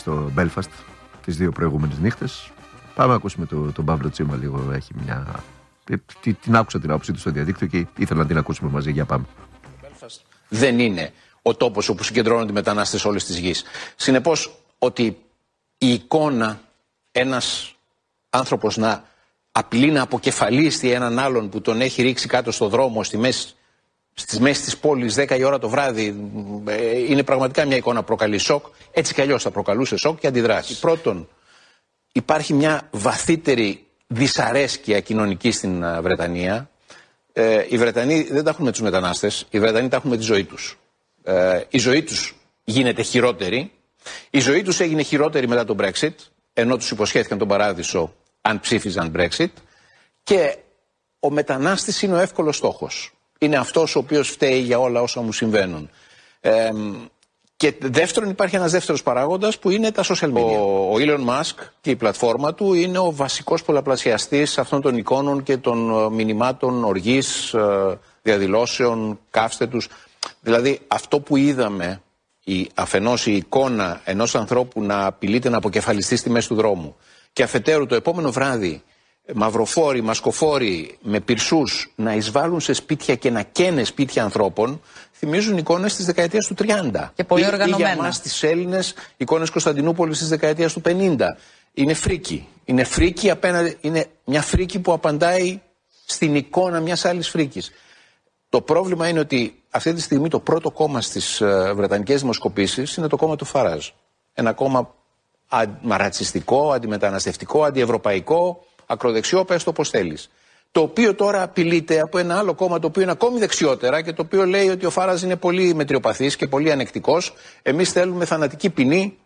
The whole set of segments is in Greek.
στο Belfast τις 2 προηγούμενες νύχτες. Πάμε να ακούσουμε τον Παύλο Τσίμα λίγο. Έχει μια. Την άκουσα την άποψή του στο διαδίκτυο και ήθελα να την ακούσουμε μαζί. Για πάμε. Το Belfast δεν είναι ο τόπος όπου συγκεντρώνονται οι μετανάστες όλες της γης. Συνεπώς, ότι η εικόνα ένας άνθρωπος να απειλεί να αποκεφαλίσει έναν άλλον που τον έχει ρίξει κάτω στο δρόμο στις μέσεις της πόλης 10 η ώρα το βράδυ, είναι πραγματικά μια εικόνα που προκαλεί σοκ. Έτσι κι αλλιώς θα προκαλούσε σοκ και αντιδράσει. Πρώτον, υπάρχει μια βαθύτερη δυσαρέσκεια κοινωνική στην Βρετανία. Οι Βρετανοί δεν τα έχουν με τους μετανάστες, οι Βρετανοί τα έχουν με τη ζωή τους. Η ζωή τους γίνεται χειρότερη. Η ζωή τους έγινε χειρότερη μετά τον Brexit, ενώ τους υποσχέθηκαν τον παράδεισο αν ψήφιζαν Brexit. Και ο μετανάστης είναι ο εύκολος στόχος. Είναι αυτός ο οποίος φταίει για όλα όσα μου συμβαίνουν. Και δεύτερον, υπάρχει ένας δεύτερος παράγοντας που είναι τα social media. Ο Elon Musk και η πλατφόρμα του είναι ο βασικός πολλαπλασιαστής αυτών των εικόνων και των μηνυμάτων οργής, διαδηλώσεων, καύστε τους. Δηλαδή αυτό που είδαμε, αφενός η εικόνα ενός ανθρώπου να απειλείται να αποκεφαλιστεί στη μέση του δρόμου και αφετέρου το επόμενο βράδυ μαυροφόροι, μασκοφόροι με πυρσούς να εισβάλλουν σε σπίτια και να καίνε σπίτια ανθρώπων, θυμίζουν εικόνες της δεκαετίας του 30. Και πολύ οργανωμένα. Ή για εμάς τις Έλληνες, εικόνες Κωνσταντινούπολης της δεκαετίας του 50. Είναι φρίκι. Είναι φρίκι απέναντι, είναι μια φρίκι που απαντάει στην εικόνα μιας άλλης φρίκης. Το πρόβλημα είναι ότι αυτή τη στιγμή το πρώτο κόμμα στις βρετανικές δημοσκοπήσεις είναι το κόμμα του Φαράζ. Ένα κόμμα ρατσιστικό, αντιμεταναστευτικό, αντιευρωπαϊκό, ακροδεξιό, πες το όπως θέλεις. Το οποίο τώρα απειλείται από ένα άλλο κόμμα το οποίο είναι ακόμη δεξιότερα και το οποίο λέει ότι ο Φάραζ είναι πολύ μετριοπαθής και πολύ ανεκτικός. Εμείς θέλουμε θανατική ποινή,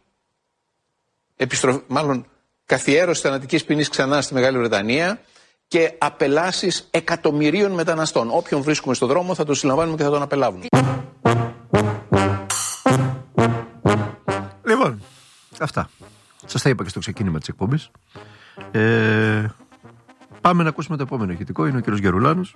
μάλλον καθιέρωση θανατικής ποινής ξανά στη Μεγάλη Βρετανία και απελάσεις εκατομμυρίων μεταναστών. Όποιον βρίσκουμε στον δρόμο θα τον συλλαμβάνουμε και θα τον απελάβουμε. Λοιπόν, αυτά. Σας τα είπα και στο ξεκίνημα της εκπομπής. Πάμε να ακούσουμε το επόμενο ηχητικό. Είναι ο κύριος Γερουλάνος.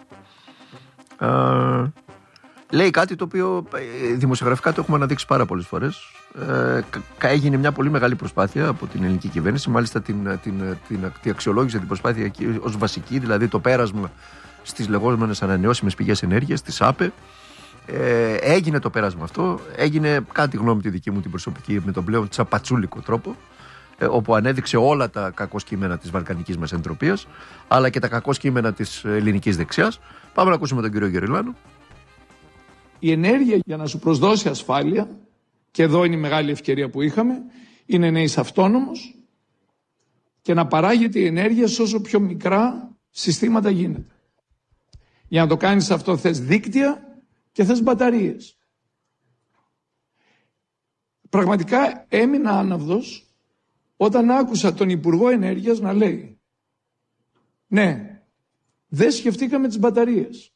Λέει κάτι το οποίο δημοσιογραφικά το έχουμε αναδείξει πάρα πολλές φορές. Έγινε μια πολύ μεγάλη προσπάθεια από την ελληνική κυβέρνηση. Μάλιστα την αξιολόγησε την προσπάθεια ως βασική, δηλαδή το πέρασμα στις λεγόμενες ανανεώσιμες πηγές ενέργειας, της ΑΠΕ. Έγινε το πέρασμα αυτό. Έγινε, κατά τη γνώμη τη δική μου την προσωπική, με τον πλέον τσαπατσούλικο τρόπο, όπου ανέδειξε όλα τα κακό κείμενα της βαλκανικής μας εντροπίας, αλλά και τα κακό κείμενα της ελληνικής δεξιάς. Πάμε να ακούσουμε τον κύριο Γερουλάνο. Η ενέργεια για να σου προσδώσει ασφάλεια, και εδώ είναι η μεγάλη ευκαιρία που είχαμε, είναι να είσαι αυτόνομος και να παράγεται η ενέργεια σε όσο πιο μικρά συστήματα γίνεται. Για να το κάνεις αυτό θες δίκτυα και θες μπαταρίες. Πραγματικά έμεινα άναυδος όταν άκουσα τον Υπουργό Ενέργειας να λέει ναι, δεν σκεφτήκαμε τις μπαταρίες.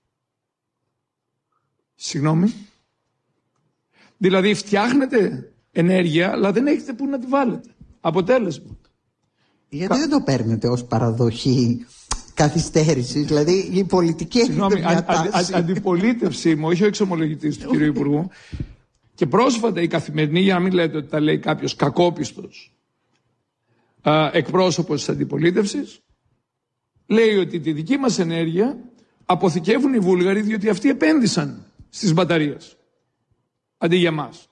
Συγγνώμη. Δηλαδή φτιάχνετε ενέργεια αλλά δεν έχετε που να τη βάλετε. Αποτέλεσμα. Γιατί δεν το παίρνετε ως παραδοχή καθυστέρησης, δηλαδή η πολιτική έχει μια τάση. Αντιπολίτευση μου, όχι ο εξομολογητής του κύριου Υπουργού. Και πρόσφατα η Καθημερινή, για να μην λέτε ότι τα λέει κάποιος κακόπιστος εκπρόσωπος της αντιπολίτευσης, λέει ότι τη δική μας ενέργεια αποθηκεύουν οι Βούλγαροι διότι αυτοί επένδυσαν στις μπαταρίες αντί για μας.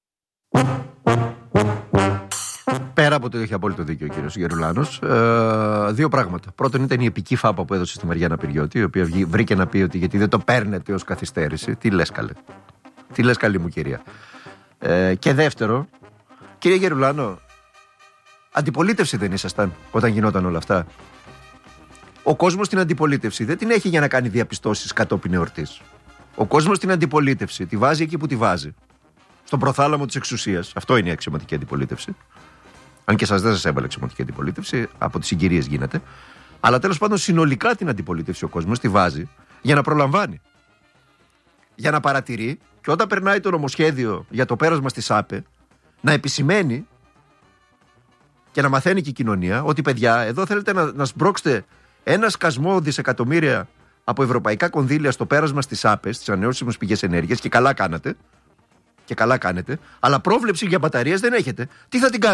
Πέρα από το έχει απόλυτο δίκιο ο κύριος Γερουλάνος, δύο πράγματα. Πρώτον ήταν η επική φάπα που έδωσε στη Μαριάννα Πυριώτη, η οποία βρήκε να πει ότι γιατί δεν το παίρνετε ως καθυστέρηση. Τι λες καλέ. Τι λες καλή μου κυρία. Και δεύτερο, κύριε Γερουλάνο, αντιπολίτευση δεν ήσασταν όταν γινόταν όλα αυτά? Ο κόσμος την αντιπολίτευση δεν την έχει για να κάνει διαπιστώσεις κατόπιν εορτής. Ο κόσμος την αντιπολίτευση τη βάζει εκεί που τη βάζει. Στον προθάλαμο της εξουσίας. Αυτό είναι η αξιωματική αντιπολίτευση. Αν και δεν σας έβαλε αξιωματική αντιπολίτευση, από τις συγκυρίες γίνεται. Αλλά τέλος πάντων συνολικά την αντιπολίτευση ο κόσμος τη βάζει για να προλαμβάνει. Για να παρατηρεί και όταν περνάει το νομοσχέδιο για το πέρασμα στη ΣΑΠΕ να επισημαίνει και να μαθαίνει και η κοινωνία ότι παιδιά, εδώ θέλετε να σμπρώξετε ένα σκασμό δισεκατομμύρια από ευρωπαϊκά κονδύλια στο πέρασμα στις ΑΠΕ, στις ανανεώσιμες πηγές ενέργειας, και καλά κάνετε. Και καλά κάνετε, αλλά πρόβλεψη για μπαταρίες δεν έχετε. Τι θα την κάνετε?